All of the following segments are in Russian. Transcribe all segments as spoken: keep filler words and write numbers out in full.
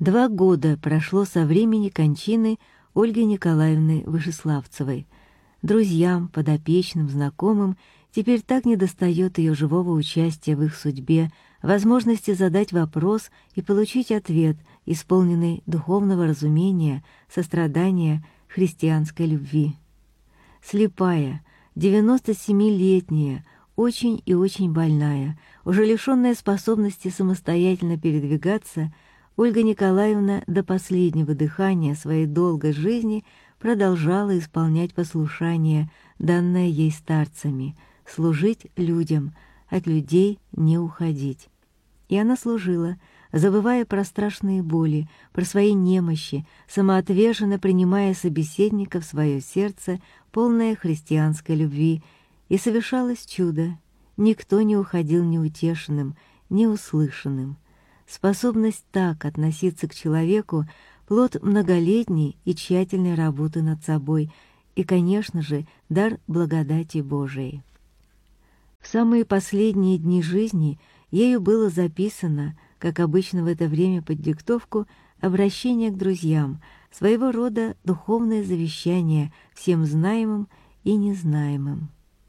Два года прошло со времени кончины Ольги Николаевны Вышеславцевой. Друзьям, подопечным, знакомым теперь так недостает ее живого участия в их судьбе, возможности задать вопрос и получить ответ, исполненный духовного разумения, сострадания, христианской любви. Слепая, девяностосемилетняя, очень и очень больная, уже лишенная способности самостоятельно передвигаться, Ольга Николаевна до последнего дыхания своей долгой жизни продолжала исполнять послушание, данное ей старцами, служить людям, от людей не уходить. И она служила, забывая про страшные боли, про свои немощи, самоотверженно принимая собеседника в свое сердце, полное христианской любви, и совершалось чудо. Никто не уходил неутешенным, неуслышанным. Способность так относиться к человеку — плод многолетней и тщательной работы над собой и, конечно же, дар благодати Божией. В самые последние дни жизни ею было записано, как обычно в это время под диктовку, обращение к друзьям, своего рода духовное завещание всем знаемым и незнаемым.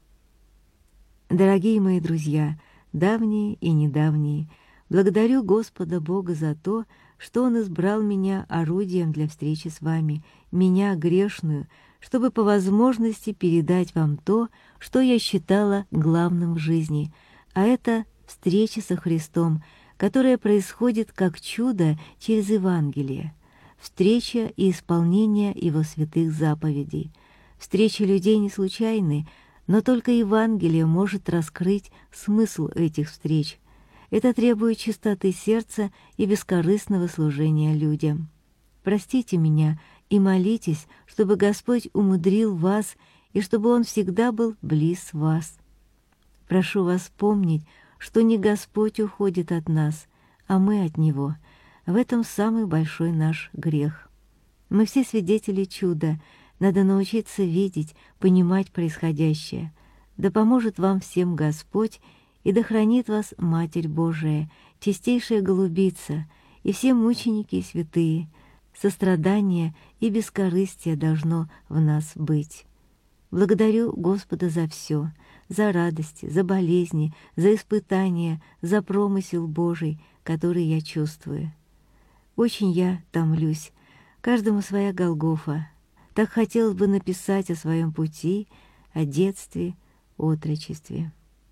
Дорогие мои друзья, давние и недавние, благодарю Господа Бога за то, что Он избрал меня орудием для встречи с вами, меня, грешную, чтобы по возможности передать вам то, что я считала главным в жизни, а это встреча со Христом, которая происходит как чудо через Евангелие, встреча и исполнение Его святых заповедей. Встречи людей не случайны, но только Евангелие может раскрыть смысл этих встреч. Это требует чистоты сердца и бескорыстного служения людям. Простите меня и молитесь, чтобы Господь умудрил вас и чтобы Он всегда был близ вас. Прошу вас помнить, что не Господь уходит от нас, а мы от Него. В этом самый большой наш грех. Мы все свидетели чуда. Надо научиться видеть, понимать происходящее. Да поможет вам всем Господь, и да хранит вас Матерь Божия, чистейшая голубица, и все мученики и святые. Сострадание и бескорыстие должно в нас быть. Благодарю Господа за все, за радости, за болезни, за испытания, за промысел Божий, который я чувствую. Очень я томлюсь, каждому своя Голгофа. Так хотелось бы написать о своем пути, о детстве, отрочестве.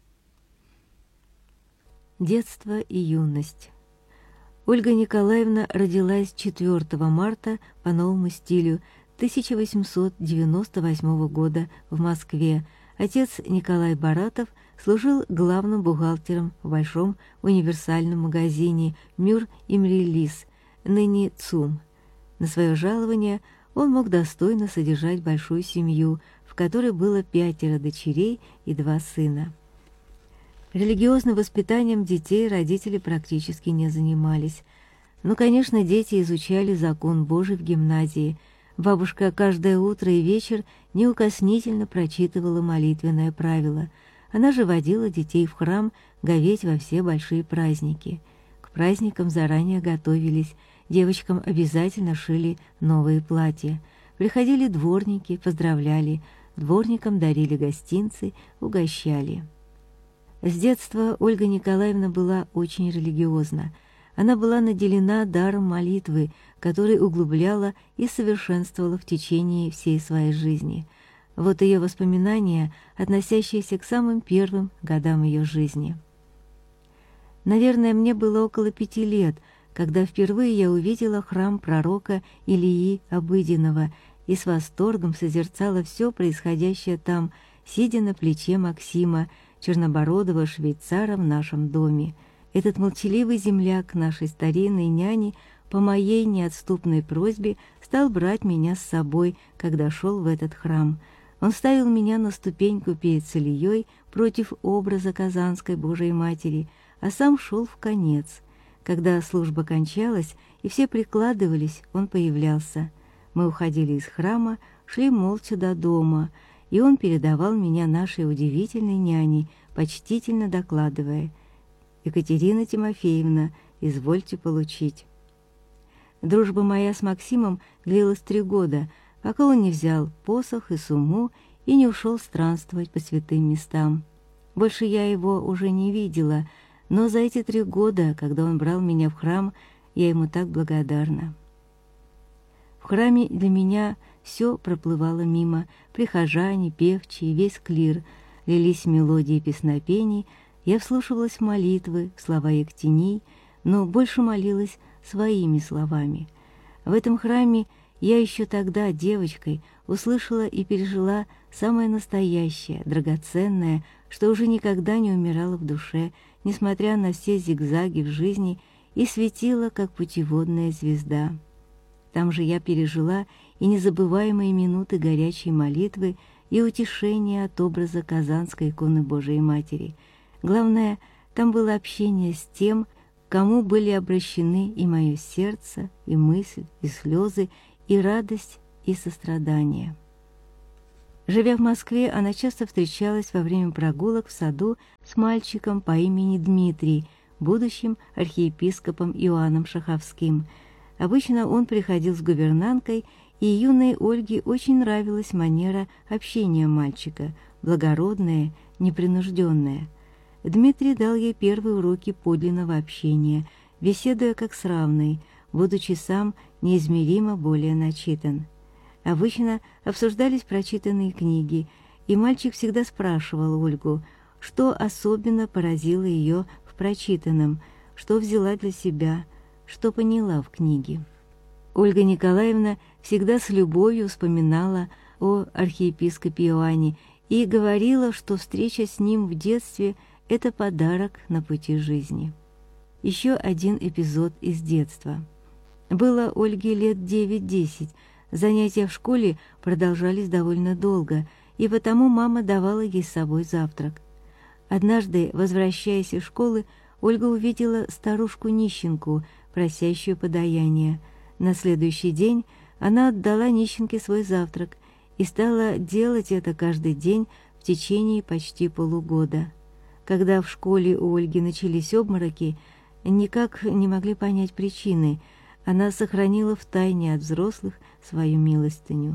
Детство и юность. Ольга Николаевна родилась четвёртого марта по новому стилю тысяча восемьсот девяносто восьмого года в Москве. Отец Николай Баратов служил главным бухгалтером в большом универсальном магазине «Мюр Имрелис», ныне ЦУМ. На свое жалование он мог достойно содержать большую семью, в которой было пятеро дочерей и два сына. Религиозным воспитанием детей родители практически не занимались. Но, конечно, дети изучали закон Божий в гимназии. Бабушка каждое утро и вечер неукоснительно прочитывала молитвенное правило. Она же водила детей в храм говеть во все большие праздники. К праздникам заранее готовились. Девочкам обязательно шили новые платья. Приходили дворники, поздравляли. Дворникам дарили гостинцы, угощали. С детства Ольга Николаевна была очень религиозна. Она была наделена даром молитвы, который углубляла и совершенствовала в течение всей своей жизни. Вот ее воспоминания, относящиеся к самым первым годам ее жизни. Наверное, мне было около пяти лет, когда впервые я увидела храм пророка Илии Обыденного и с восторгом созерцала все происходящее там, сидя на плече Максима, чернобородого швейцара в нашем доме. Этот молчаливый земляк нашей старинной няни по моей неотступной просьбе стал брать меня с собой, когда шел в этот храм. Он ставил меня на ступеньку перед Ильей против образа Казанской Божией Матери, а сам шел в конец. Когда служба кончалась и все прикладывались, он появлялся. Мы уходили из храма, шли молча до дома, и он передавал меня нашей удивительной няне, почтительно докладывая: «Екатерина Тимофеевна, извольте получить». Дружба моя с Максимом длилась три года, пока он не взял посох и сумму и не ушел странствовать по святым местам. Больше я его уже не видела, но за эти три года, когда он брал меня в храм, я ему так благодарна. В храме для меня все проплывало мимо. Прихожане, певчие, весь клир, лились мелодии песнопений. Я вслушивалась в молитвы, в слова Ектиней, но больше молилась своими словами. В этом храме я еще тогда, девочкой, услышала и пережила самое настоящее, драгоценное, что уже никогда не умирало в душе, несмотря на все зигзаги в жизни, и светила, как путеводная звезда. Там же я пережила и незабываемые минуты горячей молитвы и утешения от образа Казанской иконы Божией Матери. Главное, там было общение с тем, к кому были обращены и мое сердце, и мысль, и слезы, и радость, и сострадание. Живя в Москве, она часто встречалась во время прогулок в саду с мальчиком по имени Дмитрий, будущим архиепископом Иоанном Шаховским. Обычно он приходил с гувернанткой, и юной Ольге очень нравилась манера общения мальчика, благородная, непринужденная. Дмитрий дал ей первые уроки подлинного общения, беседуя как с равной, будучи сам неизмеримо более начитан. Обычно обсуждались прочитанные книги, и мальчик всегда спрашивал Ольгу, что особенно поразило ее в прочитанном, что взяла для себя, что поняла в книге. Ольга Николаевна всегда с любовью вспоминала о архиепископе Иоанне и говорила, что встреча с ним в детстве – это подарок на пути жизни. Еще один эпизод из детства. Было Ольге лет девять-десять. Занятия в школе продолжались довольно долго, и потому мама давала ей с собой завтрак. Однажды, возвращаясь из школы, Ольга увидела старушку-нищенку, просящую подаяние. На следующий день она отдала нищенке свой завтрак и стала делать это каждый день в течение почти полугода. Когда в школе у Ольги начались обмороки, никак не могли понять причины. Она сохранила в тайне от взрослых свою милостыню.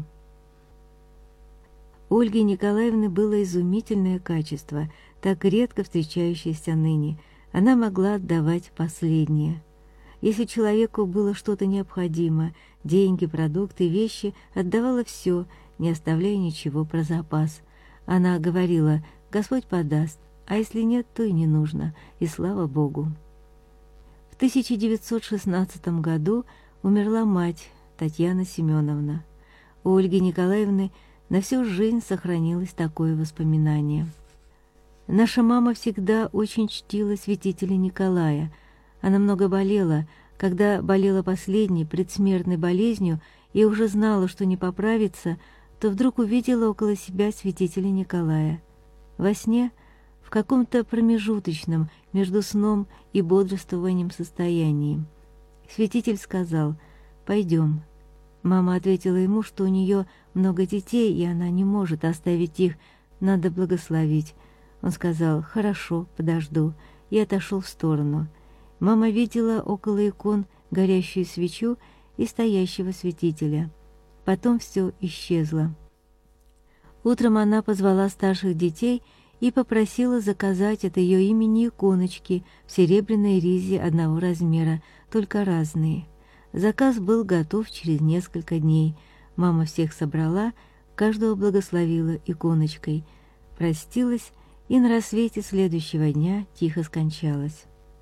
У Ольги Николаевны было изумительное качество, так редко встречающееся ныне. Она могла отдавать последнее. Если человеку было что-то необходимо, деньги, продукты, вещи, отдавала все, не оставляя ничего про запас. Она говорила: «Господь подаст, а если нет, то и не нужно, и слава Богу». В тысяча девятьсот шестнадцатом году умерла мать, Татьяна Семеновна. У Ольги Николаевны на всю жизнь сохранилось такое воспоминание. Наша мама всегда очень чтила святителя Николая. Она много болела. Когда болела последней, предсмертной болезнью, и уже знала, что не поправится, то вдруг увидела около себя святителя Николая. Во сне, в каком-то промежуточном между сном и бодрствованием состоянии. Святитель сказал: «Пойдем». Мама ответила ему, что у нее много детей, и она не может оставить их, надо благословить. Он сказал: «Хорошо, подожду», и отошел в сторону. Мама видела около икон горящую свечу и стоящего святителя. Потом все исчезло. Утром она позвала старших детей и попросила заказать от ее имени иконочки в серебряной ризе одного размера, только разные. Заказ был готов через несколько дней. Мама всех собрала, каждого благословила иконочкой, простилась и на рассвете следующего дня тихо скончалась.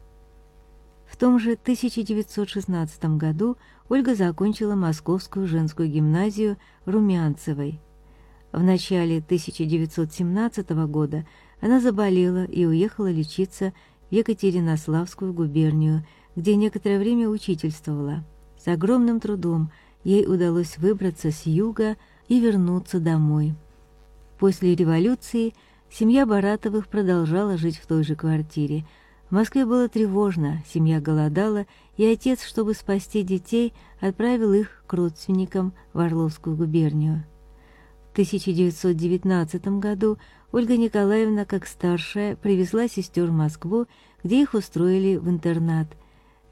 В том же тысяча девятьсот шестнадцатом году Ольга закончила Московскую женскую гимназию Румянцевой. В начале тысяча девятьсот семнадцатого года она заболела и уехала лечиться в Екатеринославскую губернию, где некоторое время учительствовала. С огромным трудом ей удалось выбраться с юга и вернуться домой. После революции семья Баратовых продолжала жить в той же квартире. В Москве было тревожно, семья голодала, и отец, чтобы спасти детей, отправил их к родственникам в Орловскую губернию. В тысяча девятьсот девятнадцатом году Ольга Николаевна, как старшая, привезла сестер в Москву, где их устроили в интернат.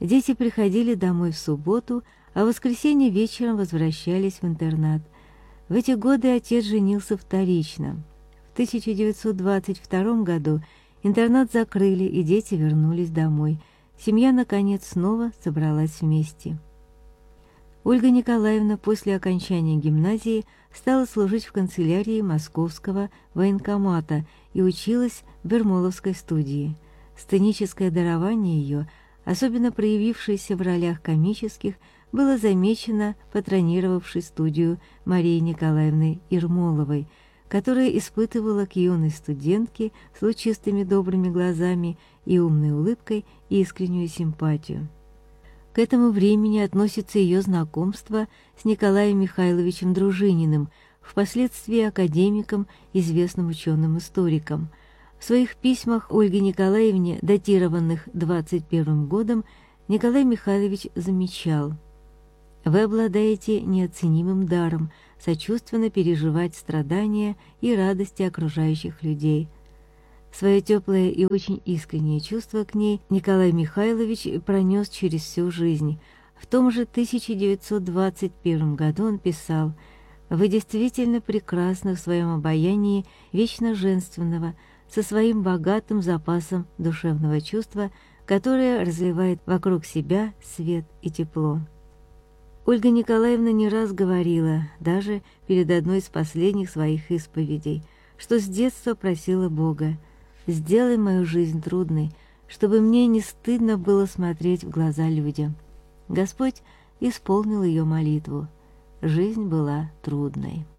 Дети приходили домой в субботу, а в воскресенье вечером возвращались в интернат. В эти годы отец женился вторично. В тысяча девятьсот двадцать втором году интернат закрыли, и дети вернулись домой. Семья, наконец, снова собралась вместе. Ольга Николаевна после окончания гимназии стала служить в канцелярии Московского военкомата и училась в Ермоловской студии. Сценическое дарование ее, особенно проявившееся в ролях комических, было замечено патронировавшей студию Марией Николаевной Ермоловой, которая испытывала к юной студентке с лучистыми добрыми глазами и умной улыбкой искреннюю симпатию. К этому времени относится ее знакомство с Николаем Михайловичем Дружининым, впоследствии академиком, известным ученым-историком. В своих письмах Ольге Николаевне, датированных двадцать первым годом, Николай Михайлович замечал: «Вы обладаете неоценимым даром сочувственно переживать страдания и радости окружающих людей». Свое теплое и очень искреннее чувство к ней Николай Михайлович пронес через всю жизнь. В том же тысяча девятьсот двадцать первом году он писал: «Вы действительно прекрасны в своем обаянии вечно женственного, со своим богатым запасом душевного чувства, которое разливает вокруг себя свет и тепло». Ольга Николаевна не раз говорила, даже перед одной из последних своих исповедей, что с детства просила Бога: «Сделай мою жизнь трудной, чтобы мне не стыдно было смотреть в глаза людям». Господь исполнил ее молитву. Жизнь была трудной.